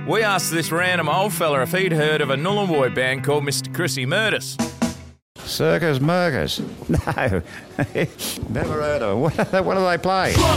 We asked this random old fella if he'd heard of a Nullarbor band called Mr. Chrissy Murders. Circus Murkers? No, never heard of them. What do they play?